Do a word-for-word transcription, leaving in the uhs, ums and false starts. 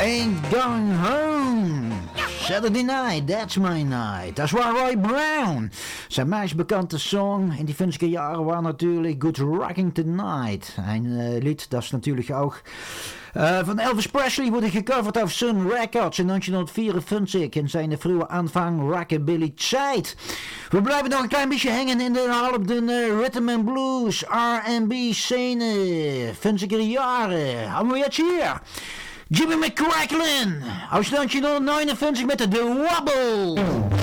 Ain't Going Home. Saturday Night, That's My Night. Dat is waar Roy Brown. Zijn meest bekende song in die vijftiger jaren was natuurlijk Good Rocking Tonight. Een uh, lied dat is natuurlijk ook uh, van Elvis Presley wordt gecoverd op Sun Records in negentien vierenvijftig in zijn vroege aanvang Rockabilly tijd. We blijven nog een klein beetje hangen in de half de uh, rhythm and blues, R en B scene, vijftiger jaren. Hebben we het hier? Jimmy McCracklin, uit negentien negenenvijftig met de The Wobble.